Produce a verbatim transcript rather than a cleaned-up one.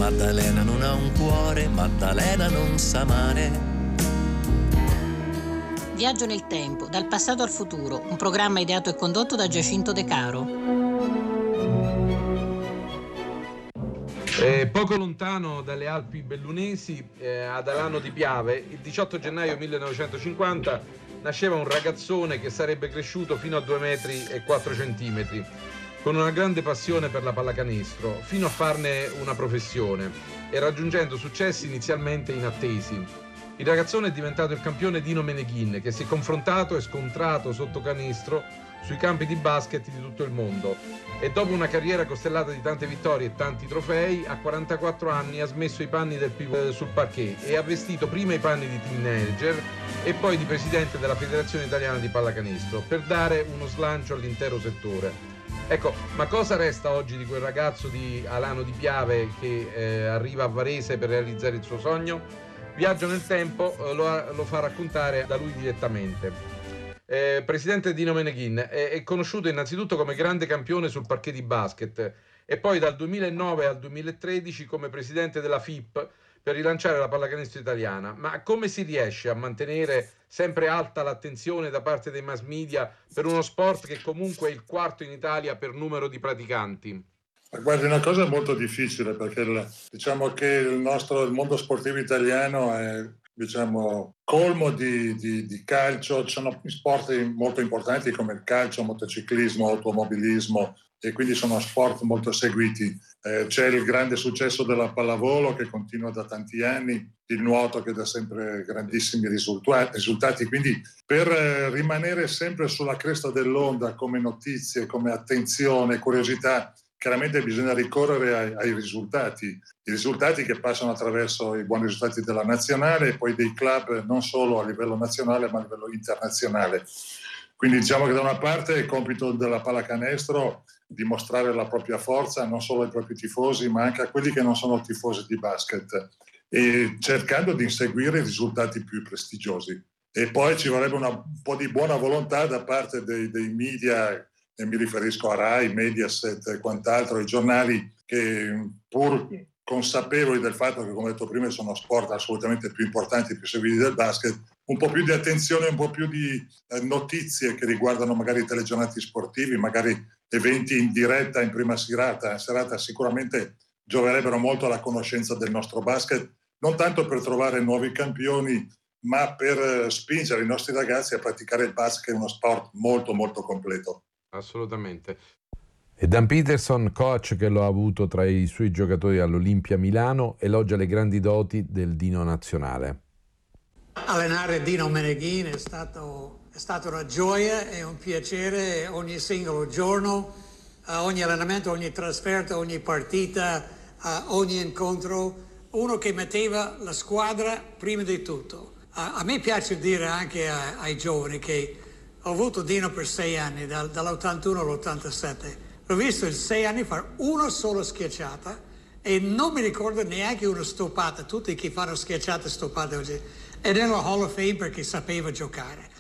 Maddalena non ha un cuore, Maddalena non sa amare. Viaggio nel tempo, dal passato al futuro, un programma ideato e condotto da Giacinto De Caro. Eh, poco lontano dalle Alpi bellunesi, eh, ad Alano di Piave, il diciotto gennaio millenovecentocinquanta nasceva un ragazzone che sarebbe cresciuto fino a due metri e quattro centimetri, con una grande passione per la pallacanestro, fino a farne una professione e raggiungendo successi inizialmente inattesi. Il ragazzone è diventato il campione Dino Meneghin, che si è confrontato e scontrato sotto canestro sui campi di basket di tutto il mondo e dopo una carriera costellata di tante vittorie e tanti trofei, a quarantaquattro anni ha smesso i panni del pivot sul parquet e ha vestito prima i panni di teenager e poi di presidente della Federazione Italiana di Pallacanestro per dare uno slancio all'intero settore. Ecco, ma cosa resta oggi di quel ragazzo di Alano di Piave che eh, arriva a Varese per realizzare il suo sogno? Viaggio nel tempo eh, lo, lo fa raccontare da lui direttamente. Eh, presidente Dino Meneghin è, è conosciuto innanzitutto come grande campione sul parquet di basket e poi dal duemilanove al duemilatredici come presidente della F I P per rilanciare la pallacanestro italiana. Ma come si riesce a mantenere sempre alta l'attenzione da parte dei mass media per uno sport che comunque è il quarto in Italia per numero di praticanti? Guardi, è una cosa molto difficile perché il, diciamo che il nostro il mondo sportivo italiano è, diciamo, colmo di, di, di calcio. Ci sono sport molto importanti come il calcio, il motociclismo, l'automobilismo e quindi sono sport molto seguiti. Eh, c'è il grande successo della pallavolo che continua da tanti anni, il nuoto che dà sempre grandissimi risultati, risultati. Quindi per eh, rimanere sempre sulla cresta dell'onda come notizie, come attenzione, curiosità, chiaramente bisogna ricorrere ai, ai risultati, i risultati che passano attraverso i buoni risultati della nazionale e poi dei club non solo a livello nazionale ma a livello internazionale. Quindi diciamo che da una parte è il compito della pallacanestro dimostrare la propria forza non solo ai propri tifosi ma anche a quelli che non sono tifosi di basket e cercando di inseguire i risultati più prestigiosi. E poi ci vorrebbe una, un po' di buona volontà da parte dei, dei media, e mi riferisco a Rai, Mediaset e quant'altro, i giornali che pur consapevoli del fatto che, come detto prima, sono sport assolutamente più importanti, più seguiti del basket, un po' più di attenzione, un po' più di eh, notizie che riguardano magari telegiornati sportivi, magari eventi in diretta in prima serata, serata sicuramente gioverebbero molto alla conoscenza del nostro basket, non tanto per trovare nuovi campioni, ma per eh, spingere i nostri ragazzi a praticare il basket, che è uno sport molto molto completo. Assolutamente. E Dan Peterson, coach che lo ha avuto tra i suoi giocatori all'Olimpia Milano, elogia le grandi doti del Dino nazionale. Allenare Dino Meneghin è stato, è stato una gioia e un piacere ogni singolo giorno, uh, ogni allenamento, ogni trasferta, ogni partita, uh, ogni incontro. Uno che metteva la squadra prima di tutto. Uh, a me piace dire anche a, ai giovani che ho avuto Dino per sei anni, dal, dall'ottantuno all'ottantasette. L'ho visto in sei anni fare una sola schiacciata e non mi ricordo neanche una stoppata. Tutti che fanno schiacciate stoppate oggi. Ed è nella Hall of Fame perché sapeva giocare.